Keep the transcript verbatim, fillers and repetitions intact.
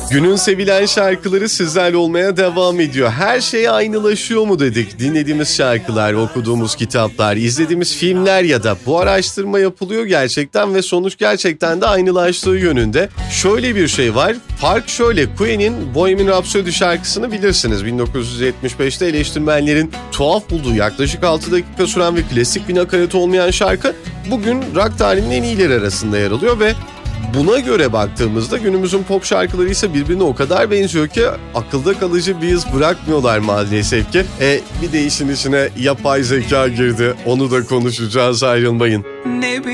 Günün sevilen şarkıları sizlerle olmaya devam ediyor. Her şey aynılaşıyor mu dedik. Dinlediğimiz şarkılar, okuduğumuz kitaplar, izlediğimiz filmler ya da bu araştırma yapılıyor gerçekten ve sonuç gerçekten de aynılaştığı yönünde. Şöyle bir şey var. Fark şöyle. Queen'in Bohemian Rhapsody şarkısını bilirsiniz. bin dokuz yüz yetmiş beşte eleştirmenlerin tuhaf bulduğu yaklaşık altı dakika süren ve klasik bir nakarat olmayan şarkı bugün rock tarihinin en iyileri arasında yer alıyor ve buna göre baktığımızda günümüzün pop şarkıları ise birbirine o kadar benziyor ki akılda kalıcı bir iz bırakmıyorlar maalesef ki. E, bir de işin içine yapay zeka girdi. Onu da konuşacağız, ayrılmayın. Ne